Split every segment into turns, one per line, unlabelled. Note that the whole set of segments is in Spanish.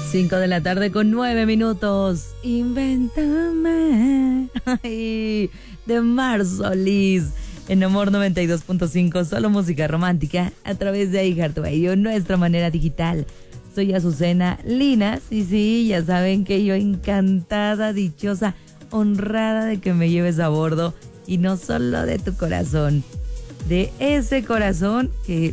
5:09 a.m. Invéntame. Ay, de Mar Solís. En Amor 92.5, solo música romántica a través de iHeartRadio, nuestra manera digital. Soy Azucena Linas y sí, ya saben que yo encantada, dichosa, honrada de que me lleves a bordo y no solo de tu corazón, de ese corazón que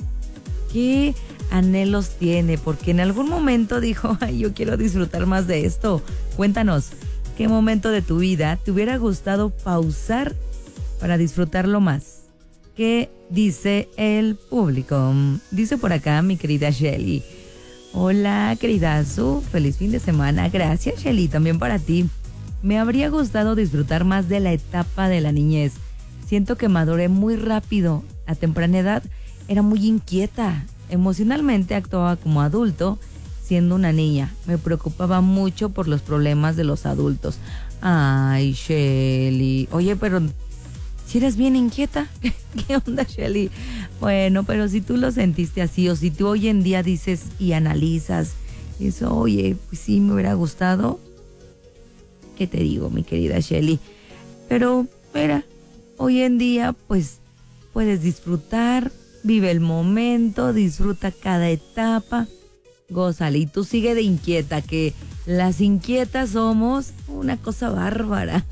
¿qué anhelos tiene? Porque en algún momento dijo, ay, yo quiero disfrutar más de esto. Cuéntanos, ¿qué momento de tu vida te hubiera gustado pausar para disfrutarlo más? ¿Qué dice el público? Dice por acá mi querida Shelly. Hola, querida Su, feliz fin de semana. Gracias, Shelly, también para ti. Me habría gustado disfrutar más de la etapa de la niñez. Siento que maduré muy rápido. A temprana edad era muy inquieta. Emocionalmente actuaba como adulto, siendo una niña. Me preocupaba mucho por los problemas de los adultos. Ay, Shelly. Oye, pero si eres bien inquieta. ¿Qué onda, Shelly? Bueno, pero si tú lo sentiste así, o si tú hoy en día dices y analizas eso, oye, pues sí me hubiera gustado. ¿Qué te digo, mi querida Shelly? Pero, mira, hoy en día, pues, puedes disfrutar, vive el momento, disfruta cada etapa, gózale. Y tú sigue de inquieta, que las inquietas somos una cosa bárbara.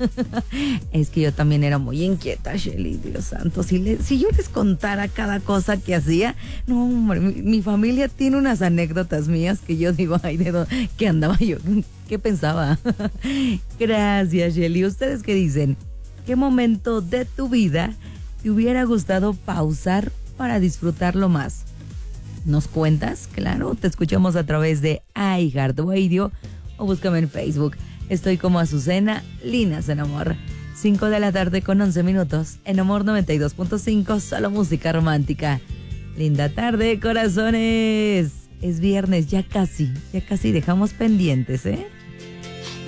Es que yo también era muy inquieta, Shelly, Dios santo. Si yo les contara cada cosa que hacía, no, hombre, mi familia tiene unas anécdotas mías que yo digo, ay, ¿qué andaba yo? ¿Qué pensaba? Gracias, Shelly. ¿Ustedes qué dicen? ¿Qué momento de tu vida te hubiera gustado pausar para disfrutarlo más? ¿Nos cuentas? Claro, te escuchamos a través de iHeartRadio o búscame en Facebook. Estoy como Azucena Linas en Amor. 5:11 en Amor 92.5, solo música romántica. Linda tarde, corazones. Es viernes, ya casi dejamos pendientes, ¿eh?